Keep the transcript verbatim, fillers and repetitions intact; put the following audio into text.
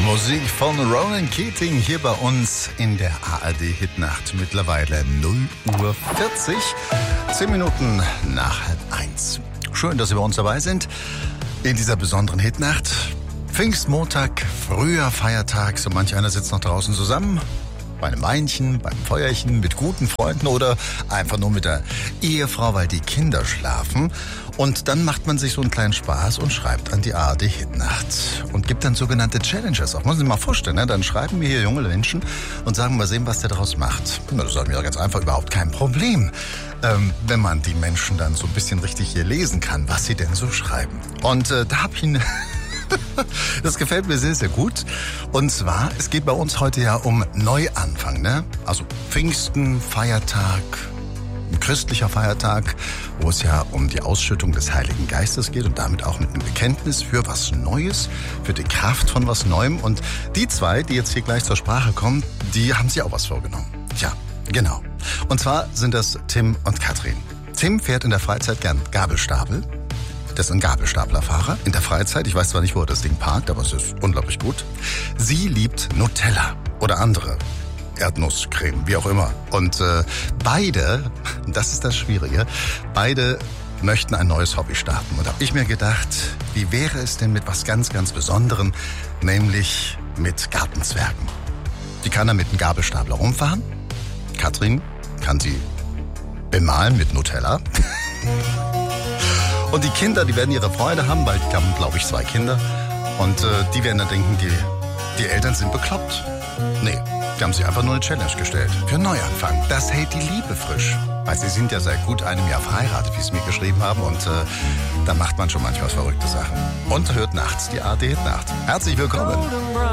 Musik von Ronan Keating hier bei uns in der A R D-Hitnacht. Mittlerweile null Uhr vierzig, zehn Minuten nach halb eins. Schön, dass Sie bei uns dabei sind in dieser besonderen Hitnacht. Pfingstmontag, früher Feiertag, so manch einer sitzt noch draußen zusammen. Bei einem Weinchen, beim Feuerchen, mit guten Freunden oder einfach nur mit der Ehefrau, weil die Kinder schlafen. Und dann macht man sich so einen kleinen Spaß und schreibt an die A R D-Hitnacht und gibt dann sogenannte Challenges auf. Muss ich mir mal vorstellen, ne? Dann schreiben mir hier junge Menschen und sagen, mal sehen, was der daraus macht. Das ist mir ganz einfach überhaupt kein Problem, ähm, wenn man die Menschen dann so ein bisschen richtig hier lesen kann, was sie denn so schreiben. Und äh, da habe ich ihn... Das gefällt mir sehr, sehr gut. Und zwar, es geht bei uns heute ja um Neuanfang, ne? Also Pfingsten, Feiertag, ein christlicher Feiertag, wo es ja um die Ausschüttung des Heiligen Geistes geht und damit auch mit einem Bekenntnis für was Neues, für die Kraft von was Neuem. Und die zwei, die jetzt hier gleich zur Sprache kommen, die haben sich auch was vorgenommen. Tja, genau. Und zwar sind das Tim und Katrin. Tim fährt in der Freizeit gern Gabelstapel. Das ist ein Gabelstaplerfahrer in der Freizeit. Ich weiß zwar nicht, wo er das Ding parkt, aber es ist unglaublich gut. Sie liebt Nutella oder andere Erdnusscreme, wie auch immer. Und äh, beide, das ist das Schwierige, beide möchten ein neues Hobby starten. Und da habe ich mir gedacht, wie wäre es denn mit was ganz, ganz Besonderem, nämlich mit Gartenzwergen. Die kann er mit einem Gabelstapler rumfahren. Katrin kann sie bemalen mit Nutella. Und die Kinder, die werden ihre Freude haben, weil die haben, glaube ich, zwei Kinder. Und äh, die werden dann denken, die, die Eltern sind bekloppt. Nee, die haben sich einfach nur eine Challenge gestellt. Für einen Neuanfang. Das hält die Liebe frisch. Weil sie sind ja seit gut einem Jahr verheiratet, wie sie mir geschrieben haben. Und äh, da macht man schon manchmal verrückte Sachen. Und hört nachts die A R D-Hitnacht. Herzlich willkommen.